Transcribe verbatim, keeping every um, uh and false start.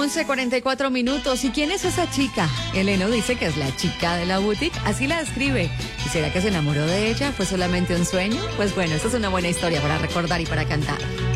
once cuarenta y cuatro minutos. ¿Y quién es esa chica? Eleno dice que es la chica de la boutique, así la describe. ¿Y será que se enamoró de ella? ¿Fue solamente un sueño? Pues bueno, esta es una buena historia para recordar y para cantar.